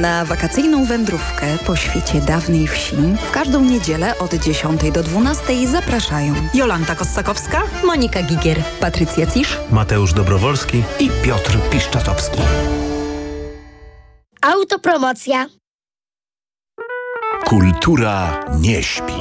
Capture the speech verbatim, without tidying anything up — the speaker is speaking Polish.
Na wakacyjną wędrówkę po świecie dawnej wsi w każdą niedzielę od dziesiątej do dwunastej zapraszają Jolanta Kossakowska, Monika Gigier, Patrycja Cisz, Mateusz Dobrowolski i Piotr Piszczatowski. Autopromocja. Kultura nie śpi.